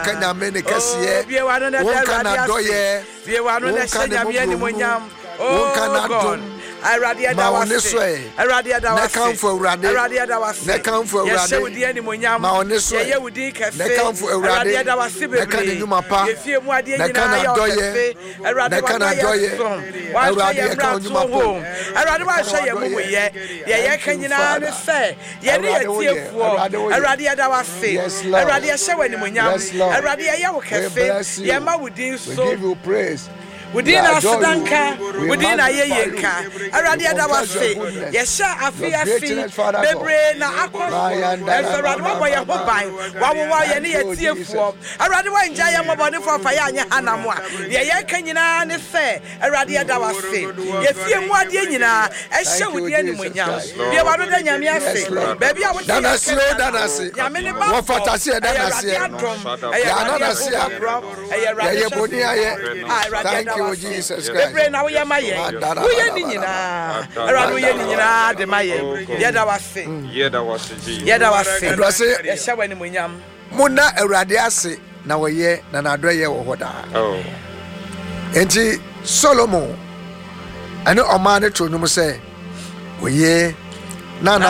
Kanyame ne kasiye. Wonkana doye. Wonkana monyam. Wonkana dum. Aradia da wase. Aradia da wase. Nekamfo Awurade. Aradia da wase. Nekamfo Awurade. Ye wudi ani monyam. Ma oneso. Ye wudi kafe. Nekamfo Awurade. Aradia da wase bebre. Nekane nyuma pa. Ye fie mu ade nyina Nekana ya doye. Nekana doye. Awurade ye ka nyuma pa. Awurade wa hye ye mumu ye. Ye ka nyina ne se. Ye ne ye tiefuo. Awurade da wase. Awurade ye hye wani monyam. Awurade ye wo kafe. Ye ma wudi so. We give you praise. Within our Sudanka, within our Yenka, Aradia Dawase, Yesha Afia, Bebrena Aqua, and Radwaya Hobai, Wawa Yania Tiafu, Aradwa and Jaya Mobile for Fayanya Hanamwa, Yakanina and Fair, Aradia Dawase, Yefia Mwadina, I show with the enemy. Yamiase, baby, I would Danasi, Yamini, what Fantasia, Danasi, Thank you. Jesus Christ. Now we are my we are the Maya. Yada was Muna Eradiase, now a year, Nanadre or what. Oh, Enti Solomon. I know a man to say, we ye Nana